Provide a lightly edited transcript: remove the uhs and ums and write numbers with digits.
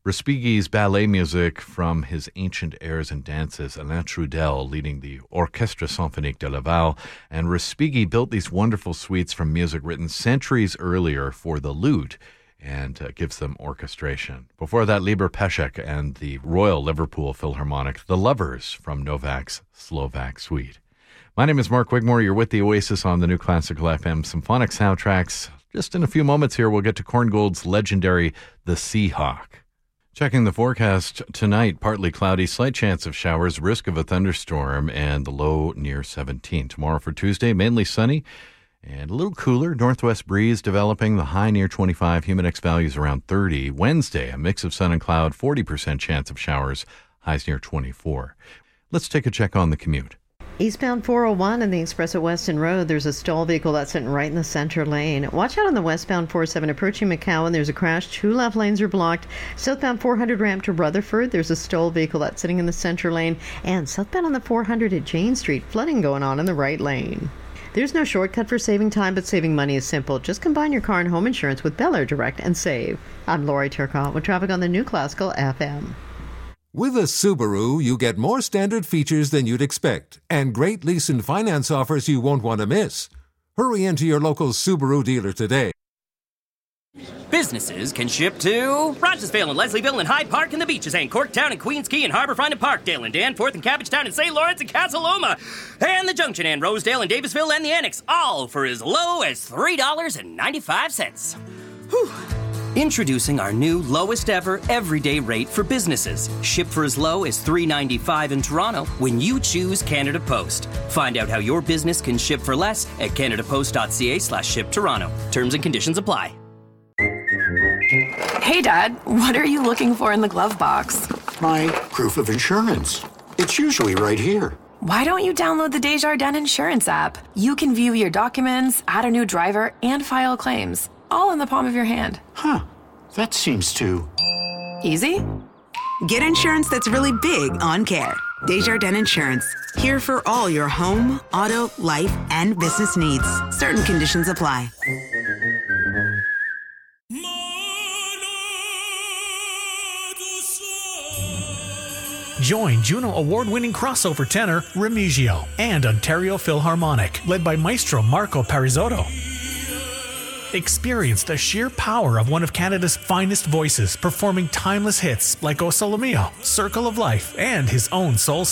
Respighi's ballet music from his ancient airs and dances, Alain Trudel leading the Orchestre Symphonique de Laval, and Respighi built these wonderful suites from music written centuries earlier for the lute and gives them orchestration. Before that, Libor Pešek and the Royal Liverpool Philharmonic, The Lovers from Novak's Slovak Suite. My name is Mark Wigmore. You're with the Oasis on the New Classical FM Symphonic Soundtracks. Just in a few moments here, we'll get to Korngold's legendary The Seahawk. Checking the forecast tonight, partly cloudy, slight chance of showers, risk of a thunderstorm, and the low near 17. Tomorrow for Tuesday, mainly sunny and a little cooler. Northwest breeze developing, the high near 25, Humidex values around 30. Wednesday, a mix of sun and cloud, 40% chance of showers, highs near 24. Let's take a check on the commute. Eastbound 401 and the Express at Weston Road, there's a stall vehicle that's sitting right in the center lane. Watch out on the westbound 47 approaching McCowan. There's a crash. 2 left lanes are blocked. Southbound 400 ramp to Rutherford, there's a stall vehicle that's sitting in the center lane. And southbound on the 400 at Jane Street, flooding going on in the right lane. There's no shortcut for saving time, but saving money is simple. Just combine your car and home insurance with Bel Air Direct and save. I'm Lori Turcotte with traffic on the New Classical FM. With a Subaru, you get more standard features than you'd expect and great lease and finance offers you won't want to miss. Hurry into your local Subaru dealer today. Businesses can ship to Rogersville and Leslieville and Hyde Park and the Beaches and Corktown and Queens Quay and Harbourfront and Parkdale and Danforth and Cabbagetown and St. Lawrence and Casaloma and the Junction and Rosedale and Davisville and the Annex, all for as low as $3.95. Whew. Introducing our new lowest ever everyday rate for businesses. Ship for as low as $3.95 in Toronto when you choose Canada Post. Find out how your business can ship for less at canadapost.ca/shiptoronto. Terms and conditions apply. Hey, Dad, what are you looking for in the glove box? My proof of insurance. It's usually right here. Why don't you download the Desjardins Insurance app? You can view your documents, add a new driver, and file claims, all in the palm of your hand. Huh. That seems too... easy? Get insurance that's really big on care. Desjardins Insurance. Here for all your home, auto, life, and business needs. Certain conditions apply. Join Juno Award-winning crossover tenor Remigio and Ontario Philharmonic, led by Maestro Marco Parisotto. Experience the sheer power of one of Canada's finest voices performing timeless hits like O Sole Mio, Circle of Life, and his own soul